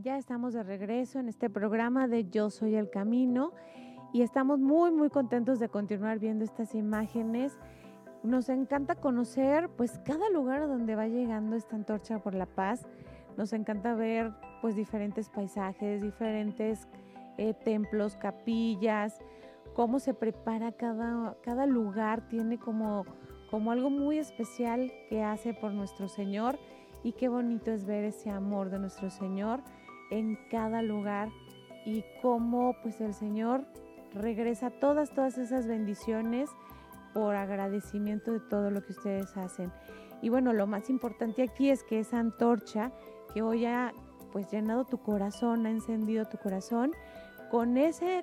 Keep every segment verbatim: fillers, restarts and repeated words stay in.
Ya estamos de regreso en este programa de Yo Soy el Camino y estamos muy muy contentos de continuar viendo estas imágenes. Nos encanta conocer pues cada lugar a donde va llegando esta antorcha por la paz. Nos encanta ver pues diferentes paisajes, diferentes eh, templos, capillas, cómo se prepara cada, cada lugar, tiene como, como algo muy especial que hace por nuestro Señor. Y qué bonito es ver ese amor de nuestro Señor en cada lugar y cómo pues el Señor regresa todas, todas esas bendiciones por agradecimiento de todo lo que ustedes hacen. Y bueno, lo más importante aquí es que esa antorcha que hoy ha pues llenado tu corazón, ha encendido tu corazón, con ese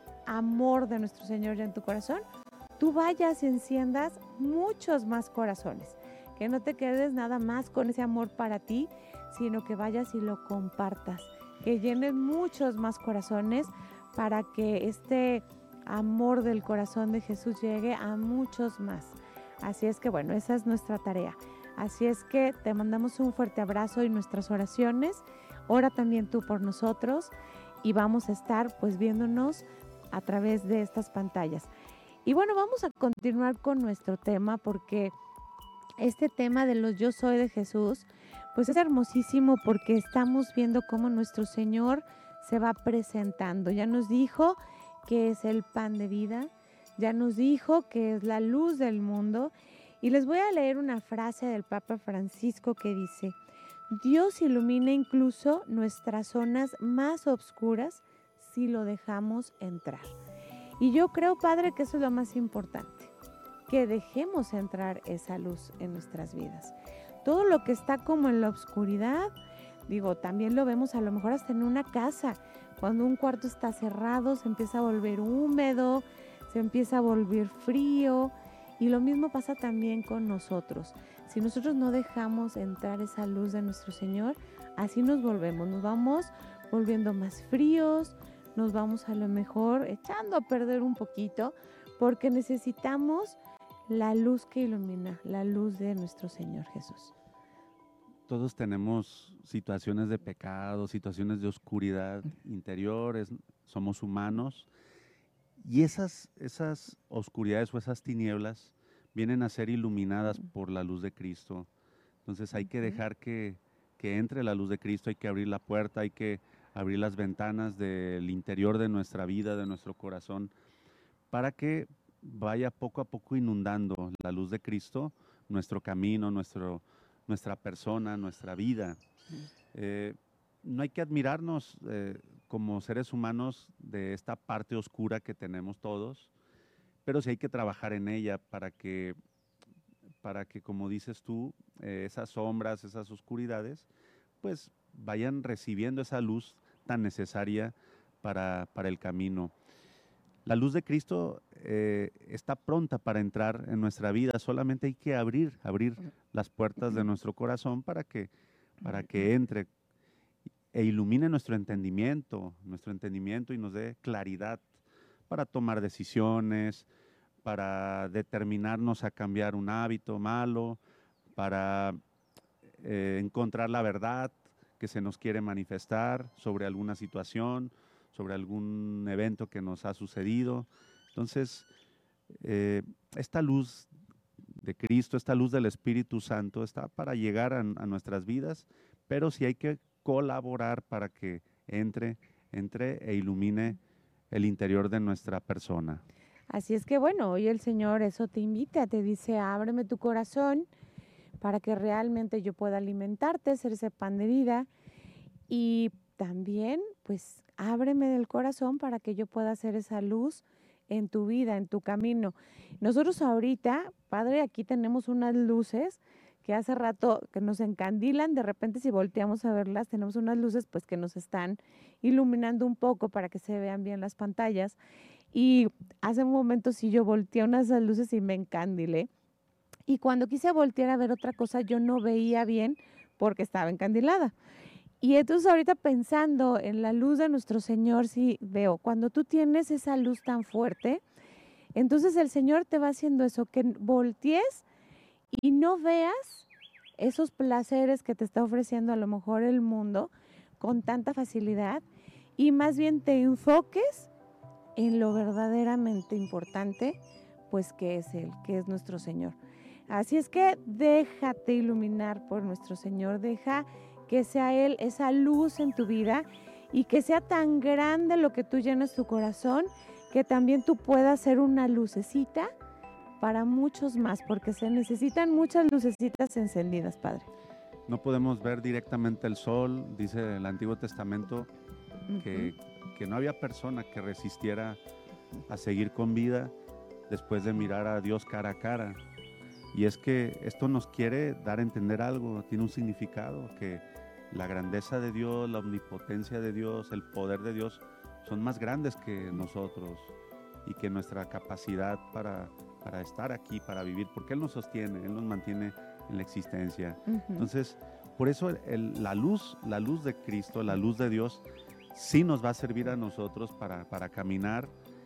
amor de nuestro Señor ya en tu corazón, tú vayas y enciendas muchos más corazones. Que no te quedes nada más con ese amor para ti, sino que vayas y lo compartas, que llenes muchos más corazones para que este amor del corazón de Jesús llegue a muchos más. Así es que bueno, esa es nuestra tarea. Así es que te mandamos un fuerte abrazo y nuestras oraciones. Ora también tú por nosotros y vamos a estar pues viéndonos a través de estas pantallas. Y bueno, vamos a continuar con nuestro tema porque este tema de los yo soy de Jesús, pues es hermosísimo porque estamos viendo cómo nuestro Señor se va presentando. Ya nos dijo que es el pan de vida, ya nos dijo que es la luz del mundo. Y les voy a leer una frase del Papa Francisco que dice: Dios ilumina incluso nuestras zonas más oscuras si lo dejamos entrar. Y yo creo, Padre, que eso es lo más importante, que dejemos entrar esa luz en nuestras vidas. Todo lo que está como en la oscuridad, digo, también lo vemos a lo mejor hasta en una casa. Cuando un cuarto está cerrado, se empieza a volver húmedo, se empieza a volver frío. Y lo mismo pasa también con nosotros. Si nosotros no dejamos entrar esa luz de nuestro Señor, así nos volvemos. Nos vamos volviendo más fríos, nos vamos a lo mejor echando a perder un poquito, porque necesitamos la luz que ilumina, la luz de nuestro Señor Jesús. Todos tenemos situaciones de pecado, situaciones de oscuridad interiores, somos humanos, y esas, esas oscuridades o esas tinieblas vienen a ser iluminadas por la luz de Cristo. Entonces hay que dejar que, que entre la luz de Cristo, hay que abrir la puerta, hay que abrir las ventanas del interior de nuestra vida, de nuestro corazón, para que vaya poco a poco inundando la luz de Cristo nuestro camino, nuestro, nuestra persona, nuestra vida. Eh, no hay que admirarnos eh, como seres humanos de esta parte oscura que tenemos todos, pero sí hay que trabajar en ella para que, para que como dices tú, eh, esas sombras, esas oscuridades, pues vayan recibiendo esa luz tan necesaria para, para el camino. La luz de Cristo eh, está pronta para entrar en nuestra vida, solamente hay que abrir, abrir las puertas de nuestro corazón para que, para que entre e ilumine nuestro entendimiento, nuestro entendimiento y nos dé claridad para tomar decisiones, para determinarnos a cambiar un hábito malo, para eh, encontrar la verdad que se nos quiere manifestar sobre alguna situación, sobre algún evento que nos ha sucedido. Entonces, eh, esta luz de Cristo, esta luz del Espíritu Santo está para llegar a, a nuestras vidas, pero sí hay que colaborar para que entre, entre e ilumine el interior de nuestra persona. Así es que bueno, hoy el Señor eso te invita, te dice, ábreme tu corazón para que realmente yo pueda alimentarte, ser ese pan de vida, y también pues ábreme del corazón para que yo pueda hacer esa luz en tu vida, en tu camino. Nosotros ahorita, Padre, aquí tenemos unas luces que hace rato que nos encandilan, de repente si volteamos a verlas, tenemos unas luces pues que nos están iluminando un poco para que se vean bien las pantallas. Y hace un momento sí yo volteé unas de esas luces y me encandilé. Y cuando quise voltear a ver otra cosa, yo no veía bien porque estaba encandilada. Y entonces ahorita pensando en la luz de nuestro Señor, sí veo, cuando tú tienes esa luz tan fuerte, entonces el Señor te va haciendo eso, que voltees y no veas esos placeres que te está ofreciendo a lo mejor el mundo, con tanta facilidad y más bien te enfoques en lo verdaderamente importante, pues que es Él, que es nuestro Señor. Así es que déjate iluminar por nuestro Señor, deja que sea Él esa luz en tu vida y que sea tan grande lo que tú llenas tu corazón, que también tú puedas ser una lucecita para muchos más, porque se necesitan muchas lucecitas encendidas, Padre. No podemos ver directamente el sol, dice el Antiguo Testamento, uh-huh. que, que no había persona que resistiera a seguir con vida después de mirar a Dios cara a cara. Y es que esto nos quiere dar a entender algo, tiene un significado, que la grandeza de Dios, la omnipotencia de Dios, el poder de Dios son más grandes que nosotros y que nuestra capacidad para, para estar aquí, para vivir, porque Él nos sostiene, Él nos mantiene en la existencia. Uh-huh. Entonces, por eso el, la luz, la luz de Cristo, la luz de Dios, sí nos va a servir a nosotros para, para caminar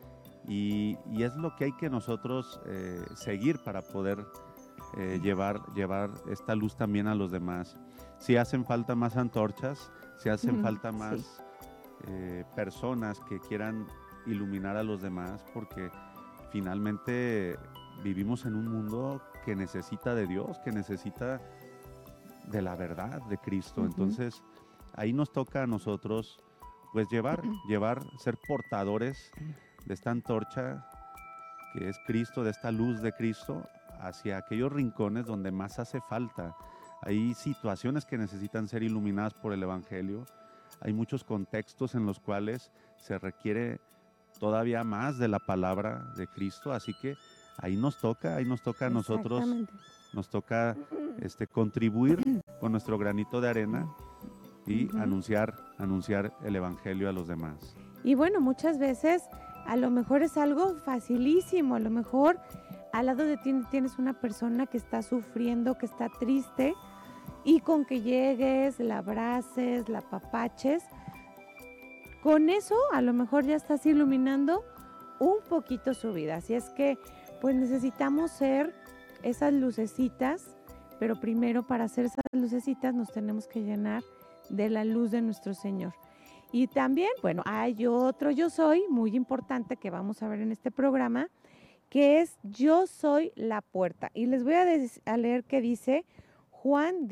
y, y es lo que hay que nosotros eh, seguir para poder eh, llevar, llevar esta luz también a los demás. Si hacen falta más antorchas, si hacen uh-huh. falta más sí. eh, personas que quieran iluminar a los demás, porque finalmente vivimos en un mundo que necesita de Dios, que necesita de la verdad de Cristo. Uh-huh. Entonces, ahí nos toca a nosotros, pues llevar, uh-huh. llevar, ser portadores de esta antorcha que es Cristo, de esta luz de Cristo, hacia aquellos rincones donde más hace falta. Hay situaciones que necesitan ser iluminadas por el Evangelio. Hay muchos contextos en los cuales se requiere todavía más de la palabra de Cristo, así que ahí nos toca, ahí nos toca a nosotros, nos toca este, contribuir con nuestro granito de arena y uh-huh. anunciar, anunciar el Evangelio a los demás. Y bueno, muchas veces a lo mejor es algo facilísimo, a lo mejor al lado de ti tienes una persona que está sufriendo, que está triste, y con que llegues, la abraces, la apapaches, con eso a lo mejor ya estás iluminando un poquito su vida. Así es que pues necesitamos ser esas lucecitas, pero primero para hacer esas lucecitas nos tenemos que llenar de la luz de nuestro Señor. Y también, bueno, hay otro yo soy muy importante que vamos a ver en este programa, que es yo soy la puerta. Y les voy a, des- a leer qué dice Juan